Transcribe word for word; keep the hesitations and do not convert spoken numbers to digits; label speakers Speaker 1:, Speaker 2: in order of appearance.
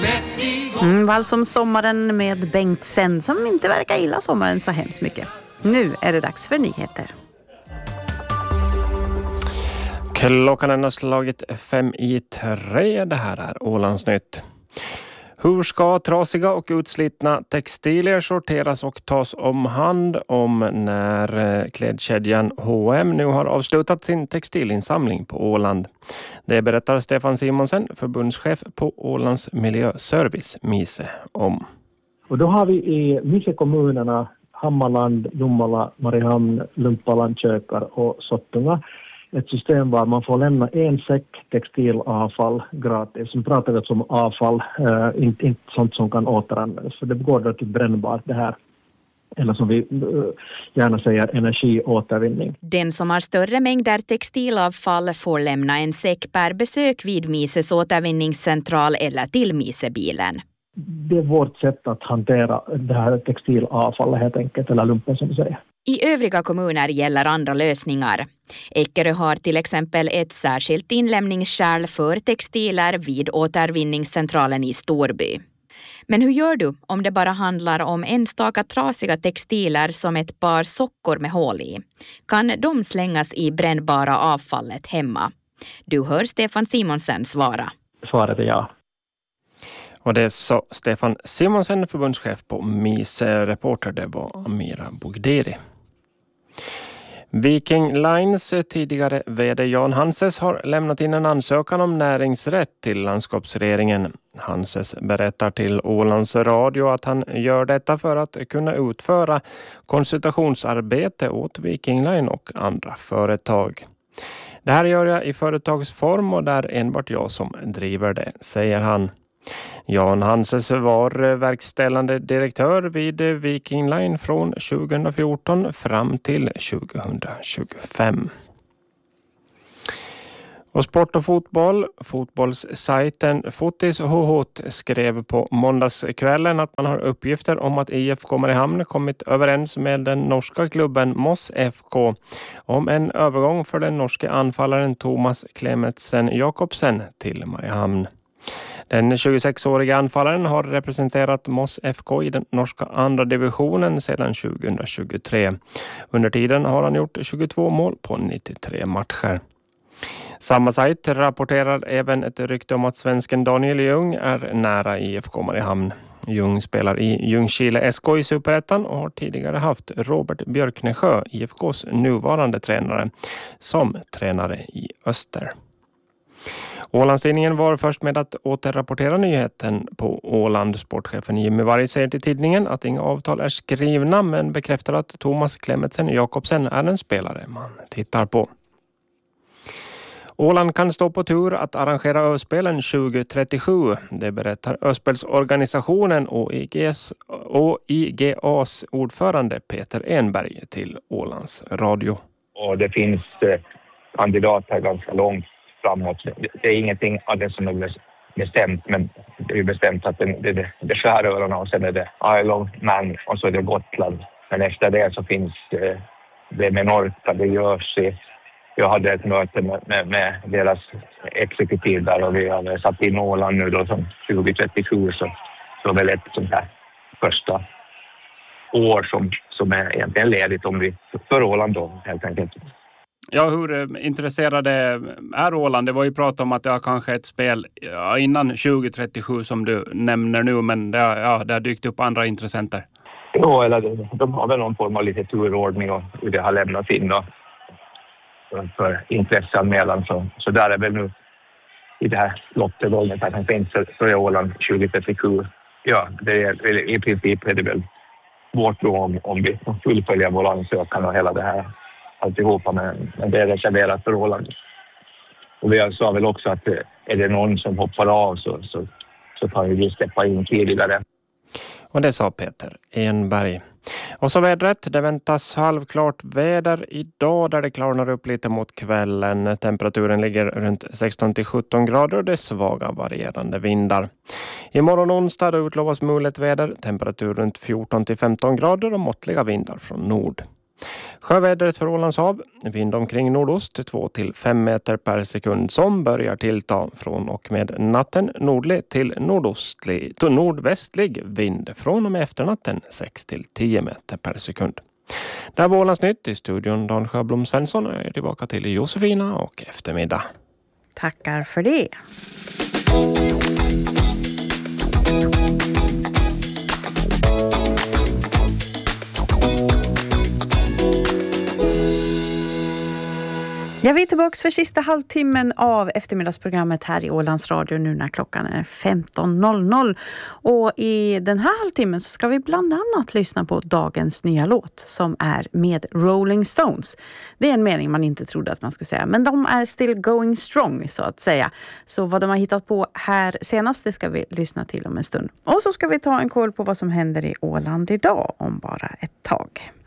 Speaker 1: Mm, vals om sommaren med Bengt Sen som inte verkar gilla sommaren så hemskt mycket. Nu är det dags för nyheter.
Speaker 2: Klockan är slagit fem i tre. Det här är Ålandsnytt. Hur ska trasiga och utslitna textilier sorteras och tas om hand om när klädkedjan H och M nu har avslutat sin textilinsamling på Åland? Det berättar Stefan Simonsen, förbundschef på Ålands miljöservice, Mise, om.
Speaker 3: Och då har vi i Mise-kommunerna Hammarland, Jomala, Mariehamn, Lumpala, Kökar och Sottunga ett system var man får lämna en säck textilavfall gratis. Nu pratar vi om avfall, äh, inte, inte sånt som kan återanvändas. För det går då till brännbart det här. Eller som vi äh, gärna säger, energiåtervinning.
Speaker 4: Den som har större mängder textilavfall får lämna en säck per besök vid Mises återvinningscentral eller till Misebilen.
Speaker 3: Det är vårt sätt att hantera det här textilavfallet helt enkelt, eller lumpen som du säger.
Speaker 4: I övriga kommuner gäller andra lösningar. Eckerö har till exempel ett särskilt inlämningskärl för textiler vid återvinningscentralen i Storby. Men hur gör du om det bara handlar om enstaka trasiga textiler som ett par sockor med hål i? Kan de slängas i brännbara avfallet hemma? Du hör Stefan Simonsen svara.
Speaker 3: Svaret är ja.
Speaker 2: Och det sa Stefan Simonsen, förbundschef på Mise. Reporter, det var Amira Bogderi. Viking Lines tidigare vd Jan Hanses har lämnat in en ansökan om näringsrätt till landskapsregeringen. Hanses berättar till Ålands Radio att han gör detta för att kunna utföra konsultationsarbete åt Viking Line och andra företag. Det här gör jag i företagsform och där enbart jag som driver det, säger han. Jan Hanses var verkställande direktör vid Viking Line från tjugohundrafjorton fram till tjugohundratjugofem. Och sport och fotboll. Fotbollssajten Fotis H H skrev på måndagskvällen att man har uppgifter om att I F K Mariehamn kommit överens med den norska klubben Moss F K om en övergång för den norske anfallaren Thomas Klemetsen Jakobsen till Mariehamn. Den tjugosexåriga anfallaren har representerat Moss F K i den norska andra divisionen sedan tjugohundratjugotre. Under tiden har han gjort tjugotvå mål på nittiotre matcher. Samma sajt rapporterar även ett rykte om att svensken Daniel Ljung är nära I F K Mariehamn. Ljung spelar i Ljungskile S K i Superettan och har tidigare haft Robert Björknesjö, I F K:s nuvarande tränare, som tränare i Öster. Ålandstidningen var först med att återrapportera nyheten på Åland. Sportchefen Jimmy Varg säger till tidningen att inga avtal är skrivna men bekräftar att Thomas Klemetsen Jakobsen är en spelare man tittar på. Åland kan stå på tur att arrangera Öspelen tjugo trettiosju. Det berättar Öspelsorganisationen och I G A:s ordförande Peter Enberg till Ålands Radio.
Speaker 5: Och det finns kandidater ganska långt framåt. Det är ingenting av det som är bestämt, men det är bestämt att det, det, det, det Skäröarna och sen är det Isle of Man och så är det Gotland. Men efter det så finns det, det med Norka, det görs i, jag hade ett möte med, med, med deras exekutiv där och vi har satt in Åland nu då som tjugo trettiosju, så, så väl ett sånt här första år som, som är egentligen ledigt om vi för Åland då helt enkelt.
Speaker 6: Ja, hur intresserade är Åland? Det var ju prat om att det har kanske ett spel ja, innan tjugo trettiosju som du nämner nu, men det, ja, det har dykt upp andra intressenter.
Speaker 5: Ja, eller de har väl någon form av lite turordning och hur det har lämnats in då, för, för intresseanmälan. Så, så där är väl nu i det här lottegånget att han finns så är Åland tjugo trettiosju. Ja, det är, i princip är det väl vårt då om, om vi fullföljer vår ansökan och hela det här. Alltihopa, men, men det är reserverat för Åland. Och vi sa väl också att är det någon som hoppar av så, så, så kan vi släppa in tidigare.
Speaker 2: Och det sa Peter Enberg. Och så vädret, det väntas halvklart väder idag där det klarnar upp lite mot kvällen. Temperaturen ligger runt sexton till sjutton grader och det är svaga varierande vindar. Imorgon onsdag då utlovas mulet väder, temperatur runt fjorton till femton grader och måttliga vindar från nord. Sjövädret för Ålands hav, vind omkring nordost två till fem meter per sekund som börjar tillta från och med natten, nordlig till nordostlig, till nordvästlig vind från och med efternatten sex till tio meter per sekund. Där var Ålands nytt i studion Dan Sjöblom Svensson och jag är tillbaka till Josefina och eftermiddag.
Speaker 1: Tackar för det. Jag är tillbaka för sista halvtimmen av eftermiddagsprogrammet här i Ålands Radio nu när klockan är femton noll noll. Och i den här halvtimmen så ska vi bland annat lyssna på dagens nya låt som är med Rolling Stones. Det är en mening man inte trodde att man skulle säga, men de är still going strong så att säga. Så vad de har hittat på här senast, det ska vi lyssna till om en stund. Och så ska vi ta en koll på vad som händer i Åland idag om bara ett tag.